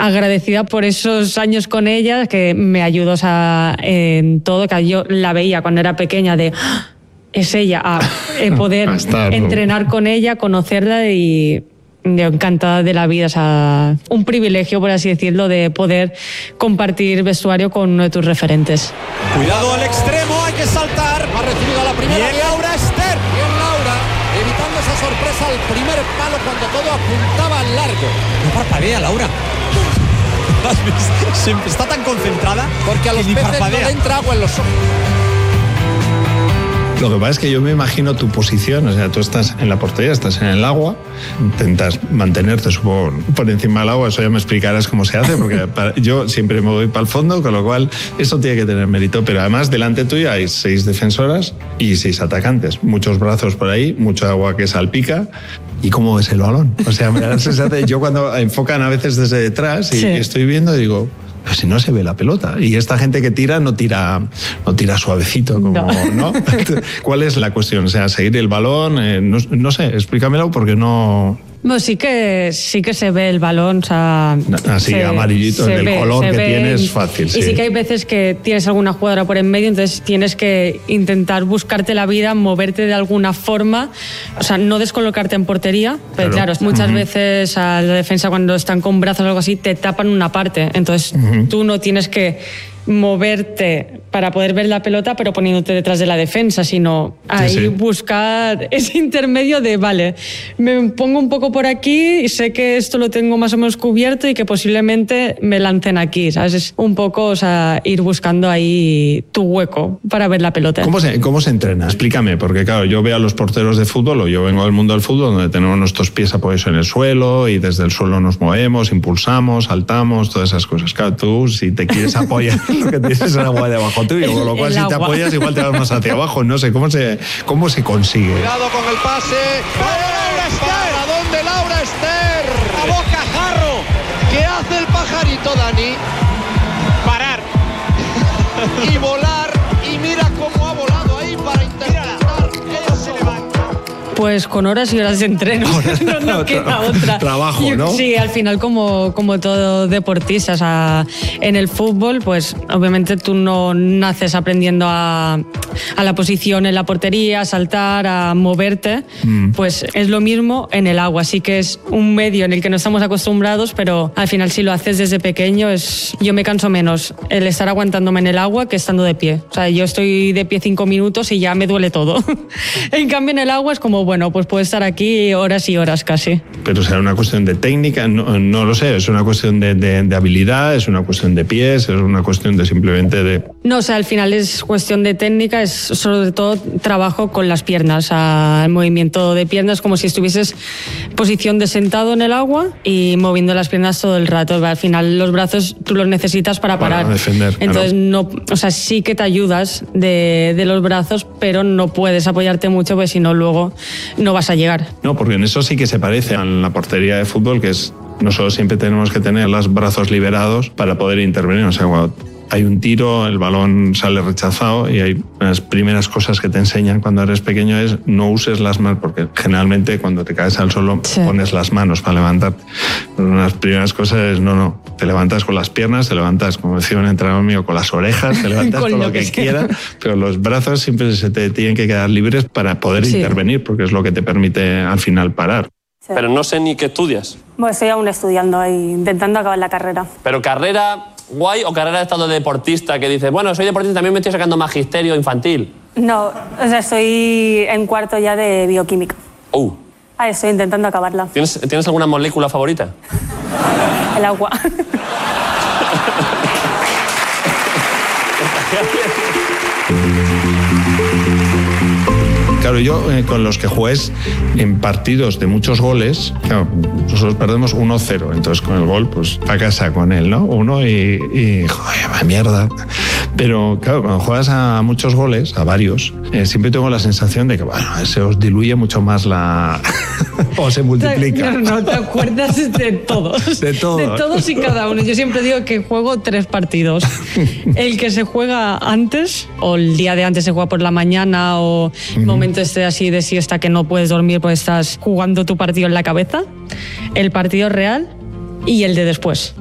agradecida por esos años con ella, que me ayudó, o sea, en todo, que yo la veía cuando era pequeña de... Es ella, a poder entrenar con ella, conocerla y encantada de la vida. O sea, un privilegio, por así decirlo, de poder compartir vestuario con uno de tus referentes. Cuidado al extremo, hay que saltar. Ha recibido la primera. Bien Laura Ester. Bien Laura, evitando esa sorpresa al primer palo cuando todo apuntaba al largo. No parpadea Laura. Está tan concentrada porque a los peces no le entra agua en los ojos. Lo que pasa es que yo me imagino tu posición, o sea, tú estás en la portería, estás en el agua, intentas mantenerte, supongo, por encima del agua, eso ya me explicarás cómo se hace, porque yo siempre me voy para el fondo, con lo cual eso tiene que tener mérito, pero además delante tuyo hay 6 defensoras y 6 atacantes, muchos brazos por ahí, mucho agua que salpica. ¿Y cómo ves el balón? O sea, me da la sensación, yo cuando enfocan a veces desde detrás y estoy viendo, digo... Pero si no se ve la pelota. Y esta gente que tira no tira suavecito, como, ¿no? ¿Cuál es la cuestión? O sea, seguir el balón, no sé, explícamelo porque no... Bueno, sí que se ve el balón, o sea... Así, amarillito, el color que tiene es fácil. Y sí que hay veces que tienes alguna jugadora por en medio, entonces tienes que intentar buscarte la vida, moverte de alguna forma, o sea, no descolocarte en portería, pero claro, muchas veces a la defensa cuando están con brazos o algo así, te tapan una parte, entonces tú no tienes que moverte para poder ver la pelota pero poniéndote detrás de la defensa, sino ahí buscar ese intermedio de vale, me pongo un poco por aquí y sé que esto lo tengo más o menos cubierto y que posiblemente me lancen aquí, ¿sabes? Es un poco, o sea, ir buscando ahí tu hueco para ver la pelota. ¿Cómo se entrena? Explícame, porque claro, yo veo a los porteros de fútbol, o yo vengo del mundo del fútbol donde tenemos nuestros pies apoyados en el suelo y desde el suelo nos movemos, impulsamos, saltamos, todas esas cosas. Claro, tú si te quieres apoyar lo que tienes es el agua debajo tuyo, con lo cual si te apoyas igual te vas más hacia abajo, no sé, ¿cómo se consigue? Cuidado con el pase. ¿Para dónde Laura Ester? A bocajarro. ¿Qué hace el pajarito, Dani? Parar. Y volar, y mira cómo ha volado ahí para interpretar. Ella se levanta. Pues con horas y horas de entreno, no queda otra. Trabajo, ¿no? Sí, al final como todo deportista, o sea, en el fútbol, pues obviamente tú no naces aprendiendo a la posición en la portería, a saltar, a moverte, pues es lo mismo en el agua, sí que es un medio en el que no estamos acostumbrados, pero al final si lo haces desde pequeño, yo me canso menos el estar aguantándome en el agua que estando de pie. O sea, yo estoy de pie 5 minutos y ya me duele todo. En cambio en el agua es como, bueno, pues puedo estar aquí horas y horas casi. Pero será una cuestión de técnica, no lo sé, es una cuestión de habilidad, es una cuestión de pies, es una cuestión de simplemente de... No, o sea, al final es cuestión de técnica, es sobre todo trabajo con las piernas, o sea, el movimiento de piernas como si estuvieses posición de sentado en el agua y moviendo las piernas todo el rato. Al final los brazos tú los necesitas para parar. Defender. Entonces, no, o sea, sí que te ayudas de los brazos, pero no puedes apoyarte mucho porque si no luego no vas a llegar. No, porque en eso sí que se parece a la portería de fútbol, que es nosotros siempre tenemos que tener los brazos liberados para poder intervenir. O sea, cuando hay un tiro, el balón sale rechazado y hay unas primeras cosas que te enseñan cuando eres pequeño es no uses las manos, porque generalmente cuando te caes al suelo pones las manos para levantarte. Pero una de las primeras cosas es no, te levantas con las piernas, te levantas, como decía un entrenador mío, con las orejas, te levantas con lo que quieras, pero los brazos siempre se te tienen que quedar libres para poder intervenir, porque es lo que te permite al final parar. Sí. Pero no sé ni qué estudias. Bueno, estoy aún estudiando y intentando acabar la carrera. ¿Pero carrera guay o carrera de estado de deportista que dices, bueno, soy deportista, también me estoy sacando magisterio infantil? No, o sea, estoy en cuarto ya de bioquímica. Estoy intentando acabarla. ¿Tienes alguna molécula favorita? El agua. Claro, yo con los que juegues en partidos de muchos goles, claro, nosotros perdemos 1-0, entonces con el gol, pues a casa con él, ¿no? Uno y joder, va mierda. Pero claro, cuando juegas a muchos goles, a varios, siempre tengo la sensación de que, bueno, se os diluye mucho más la... o se multiplica. No te acuerdas de todos. De todo. De todos y cada uno. Yo siempre digo que juego 3 partidos. El que se juega antes, o el día de antes se juega por la mañana, o momento así de siesta que no puedes dormir porque estás jugando tu partido en la cabeza, el partido real y el de después.